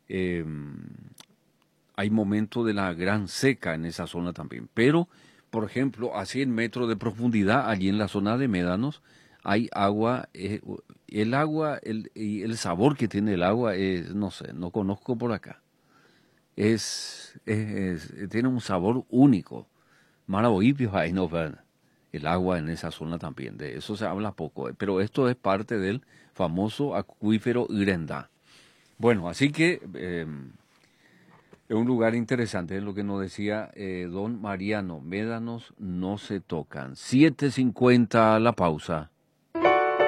Eh, Hay momentos de la gran seca en esa zona también. Pero, por ejemplo, a 100 metros de profundidad, allí en la zona de médanos, hay agua. El agua y el sabor que tiene el agua es, no sé, no conozco por acá. Tiene un sabor único. Maravilloso ahí no ven el agua en esa zona también. De eso se habla poco, pero esto es parte del famoso acuífero Irendá. Bueno, así que es un lugar interesante, es lo que nos decía don Mariano. Médanos no se tocan. 7:50 la pausa.